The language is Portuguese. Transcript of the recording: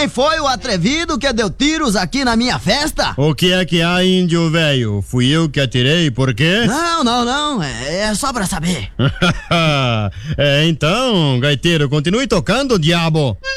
Quem foi o atrevido que deu tiros aqui na minha festa? O que é que há, índio velho? Fui eu que atirei, por quê? Não. É só pra saber. Então, gaiteiro, continue tocando, diabo.